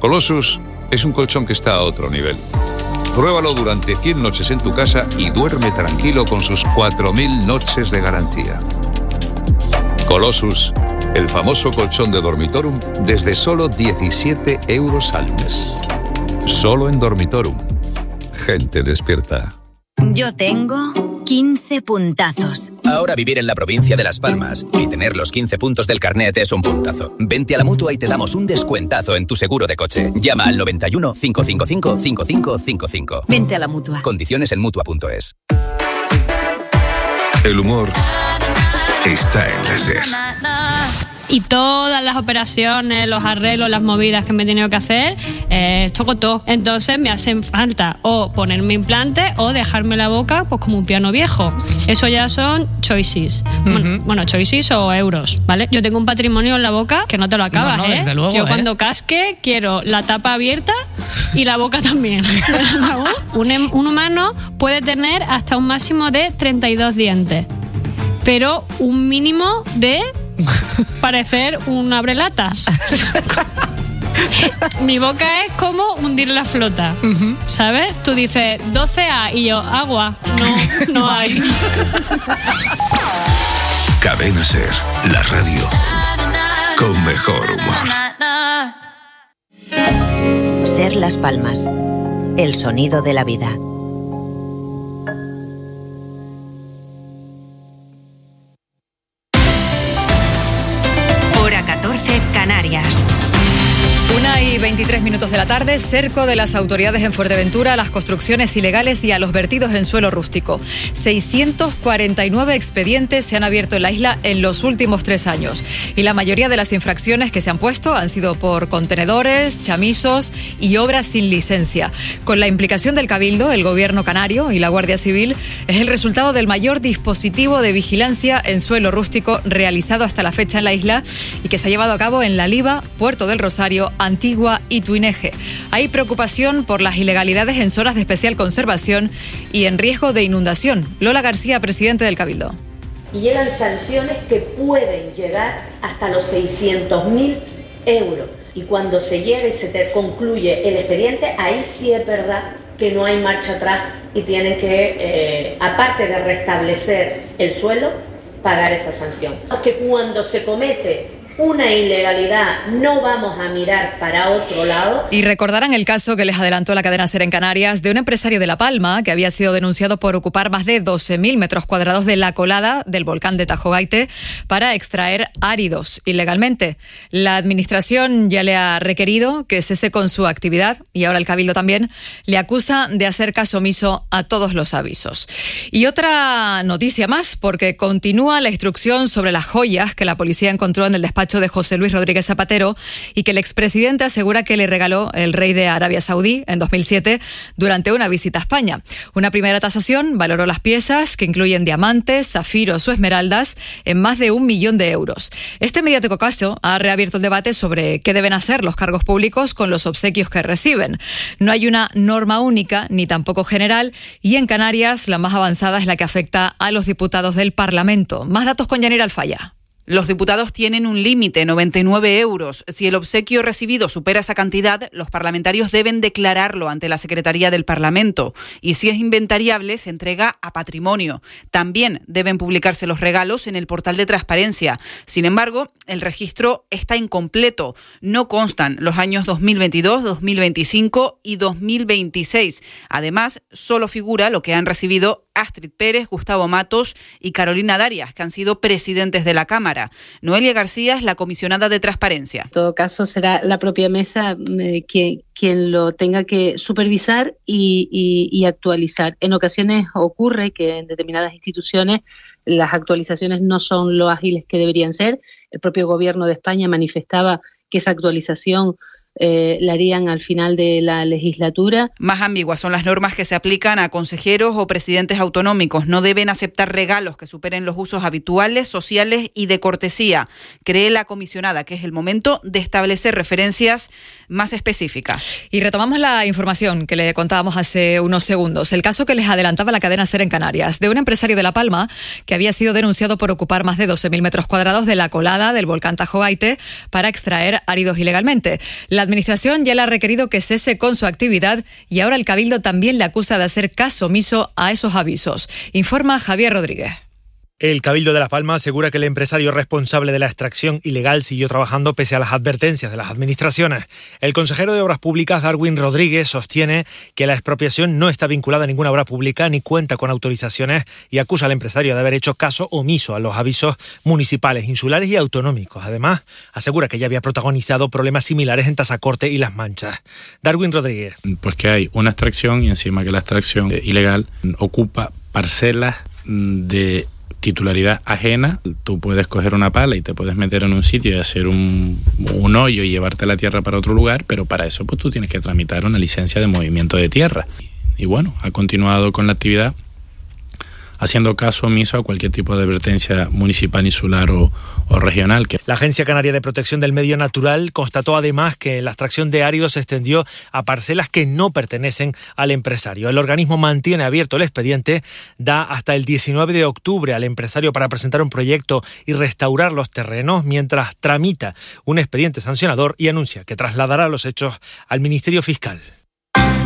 Colossus es un colchón que está a otro nivel. Pruébalo durante 100 noches en tu casa y duerme tranquilo con sus 4.000 noches de garantía. Colossus, el famoso colchón de Dormitorum, desde solo 17 euros al mes. Solo en Dormitorum. Gente despierta. Yo tengo 15 puntazos. Ahora vivir en la provincia de Las Palmas y tener los 15 puntos del carnet es un puntazo. Vente a la Mutua y te damos un descuentazo en tu seguro de coche. Llama al 91 555 5555. Vente a la Mutua. Condiciones en Mutua.es. El humor está en la SER. Y todas las operaciones, los arreglos, las movidas que me he tenido que hacer, toco todo. Entonces me hacen falta o ponerme implante o dejarme la boca pues como un piano viejo. Eso ya son choices. Bueno, choices o euros, ¿vale? Yo tengo un patrimonio en la boca que no te lo acabas, no, desde luego, Yo cuando casque quiero la tapa abierta y la boca también. Un humano puede tener hasta un máximo de 32 dientes, pero un mínimo de parecer un abrelatas. Mi boca es como hundir la flota, ¿sabes? Tú dices 12A y yo, agua. No hay. Cadena SER, la radio con mejor humor. SER Las Palmas, el sonido de la vida. Hora 14, Canarias. 1:23 de la tarde, cerco de las autoridades en Fuerteventura a las construcciones ilegales y a los vertidos en suelo rústico. 649 expedientes se han abierto en la isla en los últimos 3 años. Y la mayoría de las infracciones que se han puesto han sido por contenedores, chamisos y obras sin licencia. Con la implicación del Cabildo, el Gobierno canario y la Guardia Civil, es el resultado del mayor dispositivo de vigilancia en suelo rústico realizado hasta la fecha en la isla y que se ha llevado a cabo en La Liva, Puerto del Rosario, Antigua y Tuineje. Hay preocupación por las ilegalidades en zonas de especial conservación y en riesgo de inundación. Lola García, presidente del Cabildo. Y llegan sanciones que pueden llegar hasta los 600.000 euros. Y cuando se llega y se concluye el expediente, ahí sí es verdad que no hay marcha atrás y tienen que, aparte de restablecer el suelo, pagar esa sanción. Porque cuando se comete una ilegalidad, no vamos a mirar para otro lado. Y recordarán el caso que les adelantó la cadena SER en Canarias de un empresario de La Palma que había sido denunciado por ocupar más de 12.000 metros cuadrados de la colada del volcán de Tajo Gaite para extraer áridos ilegalmente. La administración ya le ha requerido que cese con su actividad y ahora el Cabildo también le acusa de hacer caso omiso a todos los avisos. Y otra noticia más, porque continúa la instrucción sobre las joyas que la policía encontró en el despacho de José Luis Rodríguez Zapatero y que el expresidente asegura que le regaló el rey de Arabia Saudí en 2007 durante una visita a España. Una primera tasación valoró las piezas, que incluyen diamantes, zafiros o esmeraldas, en más de 1 millón de euros. Este mediático caso ha reabierto el debate sobre qué deben hacer los cargos públicos con los obsequios que reciben. No hay una norma única ni tampoco general y en Canarias la más avanzada es la que afecta a los diputados del Parlamento. Más datos con Yanira Alfaya. Los diputados tienen un límite, 99 euros. Si el obsequio recibido supera esa cantidad, los parlamentarios deben declararlo ante la Secretaría del Parlamento. Y si es inventariable, se entrega a patrimonio. También deben publicarse los regalos en el portal de transparencia. Sin embargo, el registro está incompleto. No constan los años 2022, 2025 y 2026. Además, solo figura lo que han recibido Astrid Pérez, Gustavo Matos y Carolina Darias, que han sido presidentes de la Cámara. Noelia García es la comisionada de Transparencia. En todo caso, será la propia mesa quien lo tenga que supervisar y actualizar. En ocasiones ocurre que en determinadas instituciones las actualizaciones no son lo ágiles que deberían ser. El propio Gobierno de España manifestaba que esa actualización la harían al final de la legislatura. Más ambiguas son las normas que se aplican a consejeros o presidentes autonómicos. No deben aceptar regalos que superen los usos habituales, sociales y de cortesía. Cree la comisionada que es el momento de establecer referencias más específicas. Y retomamos la información que le contábamos hace unos segundos. El caso que les adelantaba la cadena SER en Canarias, de un empresario de La Palma que había sido denunciado por ocupar más de 12.000 metros cuadrados de la colada del volcán Tajo Gaite para extraer áridos ilegalmente. La La Administración ya le ha requerido que cese con su actividad y ahora el Cabildo también le acusa de hacer caso omiso a esos avisos. Informa Javier Rodríguez. El Cabildo de Las Palmas asegura que el empresario responsable de la extracción ilegal siguió trabajando pese a las advertencias de las administraciones. El consejero de Obras Públicas, Darwin Rodríguez, sostiene que la expropiación no está vinculada a ninguna obra pública ni cuenta con autorizaciones y acusa al empresario de haber hecho caso omiso a los avisos municipales, insulares y autonómicos. Además, asegura que ya había protagonizado problemas similares en Tazacorte y Las Manchas. Darwin Rodríguez. Pues que hay una extracción y encima que la extracción ilegal ocupa parcelas de titularidad ajena. Tú puedes coger una pala y te puedes meter en un sitio y hacer un hoyo y llevarte la tierra para otro lugar, pero para eso pues tú tienes que tramitar una licencia de movimiento de tierra. Y bueno, ha continuado con la actividad haciendo caso omiso a cualquier tipo de advertencia municipal, insular o regional. La Agencia Canaria de Protección del Medio Natural constató además que la extracción de áridos se extendió a parcelas que no pertenecen al empresario. El organismo mantiene abierto el expediente, da hasta el 19 de octubre al empresario para presentar un proyecto y restaurar los terrenos, mientras tramita un expediente sancionador y anuncia que trasladará los hechos al Ministerio Fiscal.